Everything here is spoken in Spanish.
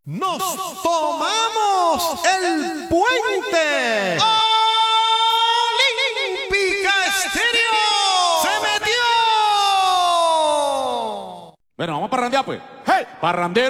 Nos tomamos el puente. Olímpica Estéreo se metió. Bueno, vamos a parrandear pues. ¡Hey! Parrandero.